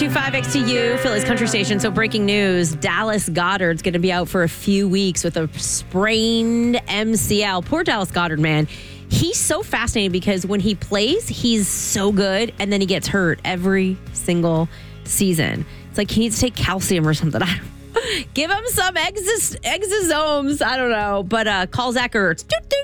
92.5 XTU, Philly's country station. So breaking news, Dallas Goedert's going to be out for a few weeks with a sprained MCL. Poor Dallas Goedert, man. He's so fascinating because when he plays, he's so good, and then he gets hurt every single season. It's like he needs to take calcium or something. I don't Give him some exosomes. I don't know. But call Zach Ertz.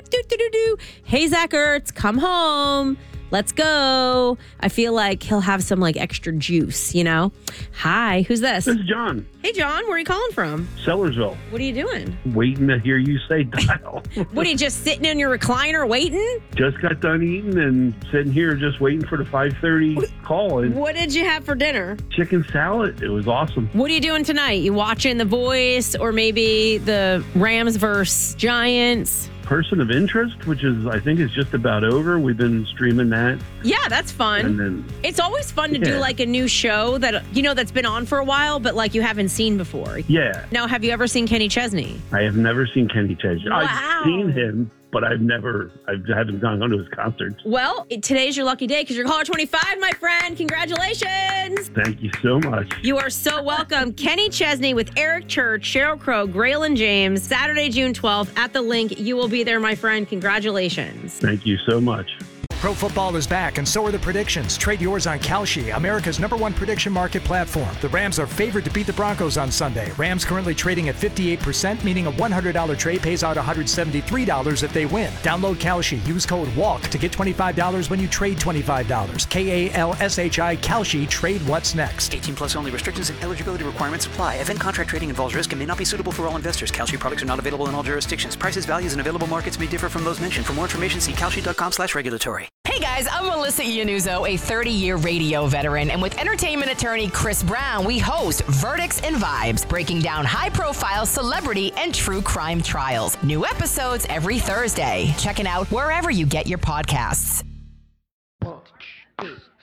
Hey, Zach Ertz, come home. Let's go. I feel like he'll have some extra juice, Hi, who's this? This is John. Hey, John, where are you calling from? Sellersville. What are you doing? Waiting to hear you say dial. What, are you just sitting in your recliner waiting? Just got done eating and sitting here just waiting for the 5:30 call. And what did you have for dinner? Chicken salad. It was awesome. What are you doing tonight? You watching The Voice or maybe the Rams versus Giants? Person of Interest, which I think is just about over. We've been streaming that. Yeah, that's fun. And then, it's always fun to do a new show that, that's been on for a while, but you haven't seen before. Yeah. Now, have you ever seen Kenny Chesney? I have never seen Kenny Chesney. Wow. I've seen him, but I haven't gone to his concerts. Well, today's your lucky day because you're caller 25, my friend. Congratulations. Thank you so much. You are so welcome. Kenny Chesney with Eric Church, Sheryl Crow, Graylin James, Saturday, June 12th at the Link. You will be there, my friend. Congratulations. Thank you so much. Pro football is back, and so are the predictions. Trade yours on Kalshi, America's #1 prediction market platform. The Rams are favored to beat the Broncos on Sunday. Rams currently trading at 58%, meaning a $100 trade pays out $173 if they win. Download Kalshi. Use code WALK to get $25 when you trade $25. KALSHI, Kalshi. Trade what's next. 18 plus only. Restrictions and eligibility requirements apply. Event contract trading involves risk and may not be suitable for all investors. Kalshi products are not available in all jurisdictions. Prices, values, and available markets may differ from those mentioned. For more information, see kalshi.com/regulatory. Hey guys, I'm Melissa Iannuzzo, a 30-year radio veteran, and with entertainment attorney Chris Brown, we host Verdicts and Vibes, breaking down high-profile celebrity and true crime trials. New episodes every Thursday. Check it out wherever you get your podcasts.